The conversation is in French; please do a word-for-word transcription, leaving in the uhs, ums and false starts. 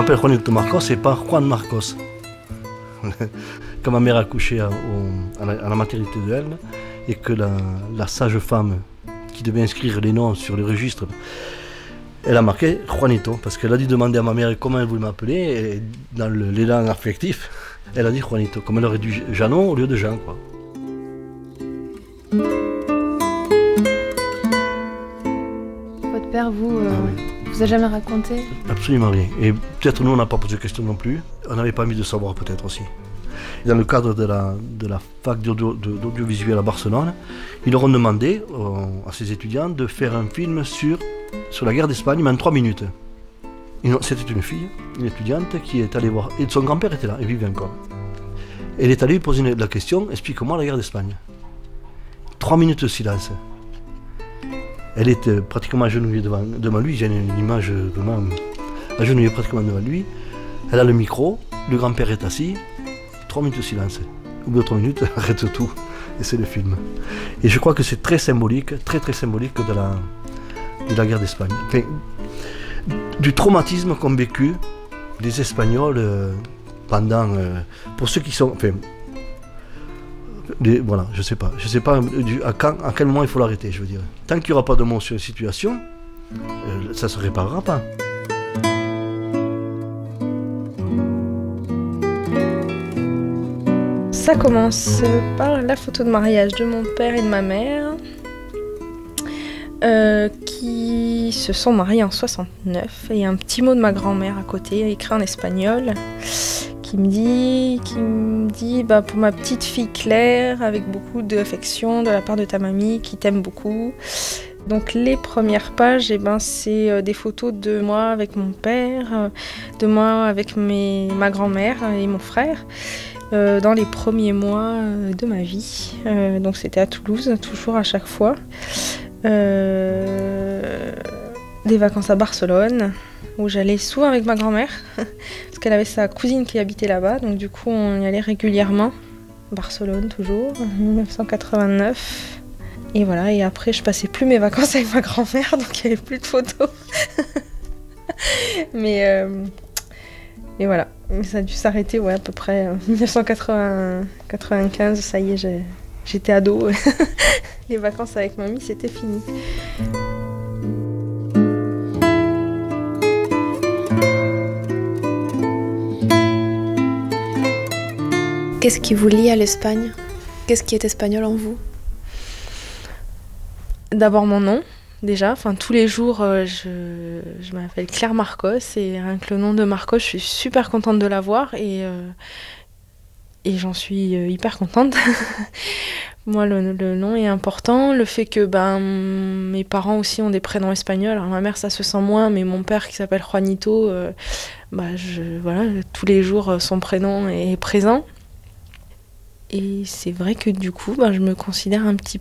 m'appelle Juanito Marcos et pas Juan Marcos. Quand ma mère a accouché à, au, à, la, à la maternité de elle, et que la, la sage-femme qui devait inscrire les noms sur le registre, elle a marqué Juanito, parce qu'elle a dû demander à ma mère comment elle voulait m'appeler, et dans le, l'élan affectif, elle a dit Juanito, comme elle aurait dû Jeannot au lieu de Jean, quoi. Votre père, vous, euh, ah oui. vous a jamais raconté? Absolument rien. Et peut-être nous, on n'a pas posé de questions non plus. On n'avait pas envie de savoir, peut-être aussi. Dans le cadre de la, de la fac d'audio, d'audiovisuel à Barcelone, ils leur ont demandé euh, à ces étudiants de faire un film sur, sur la guerre d'Espagne, mais en trois minutes. C'était une fille, une étudiante, qui est allée voir. Et son grand-père était là, il vivait encore. Elle est allée lui poser la question, explique-moi la guerre d'Espagne. Trois minutes de silence. Elle était pratiquement agenouillée devant, devant lui, j'ai une image vraiment agenouillée pratiquement devant lui. Elle a le micro, le grand-père est assis. Trois minutes de silence. Au bout de trois minutes, arrête tout. Et c'est le film. Et je crois que c'est très symbolique, très très symbolique de la, de la guerre d'Espagne. Enfin, du traumatisme qu'ont vécu les Espagnols euh, pendant... Euh, pour ceux qui sont... Enfin, les, voilà, je sais pas. Je sais pas du, à, quand, à quel moment il faut l'arrêter, je veux dire. Tant qu'il n'y aura pas de mots sur la situation, euh, ça ne se réparera pas. Ça commence par la photo de mariage de mon père et de ma mère euh, qui se sont mariés en soixante-neuf. Et il y a un petit mot de ma grand-mère à côté, écrit en espagnol, qui me dit, qui me dit bah, pour ma petite fille Claire, avec beaucoup d'affection de la part de ta mamie qui t'aime beaucoup. Donc les premières pages, eh ben, c'est des photos de moi avec mon père, de moi avec mes, ma grand-mère et mon frère. Euh, dans les premiers mois euh, de ma vie. Euh, donc c'était à Toulouse, toujours à chaque fois. Euh, des vacances à Barcelone, où j'allais souvent avec ma grand-mère, parce qu'elle avait sa cousine qui habitait là-bas, donc du coup on y allait régulièrement. Barcelone toujours, en dix-neuf cent quatre-vingt-neuf. Et voilà, et après je passais plus mes vacances avec ma grand-mère, donc il n'y avait plus de photos. Mais... Euh, Et voilà, ça a dû s'arrêter ouais, à peu près en dix-neuf cent quatre-vingt-quinze, ça y est, j'ai, j'étais ado. Les vacances avec mamie, c'était fini. Qu'est-ce qui vous lie à l'Espagne? Qu'est-ce qui est espagnol en vous? D'abord mon nom. Déjà, enfin tous les jours, euh, je, je m'appelle Claire Marcos et rien que le nom de Marcos, je suis super contente de l'avoir et, euh, et j'en suis euh, hyper contente. Moi, le, le nom est important. Le fait que ben, mes parents aussi ont des prénoms espagnols. Alors, ma mère, ça se sent moins, mais mon père qui s'appelle Juanito, euh, bah, je, voilà, tous les jours, son prénom est présent. Et c'est vrai que du coup, ben, je me considère un petit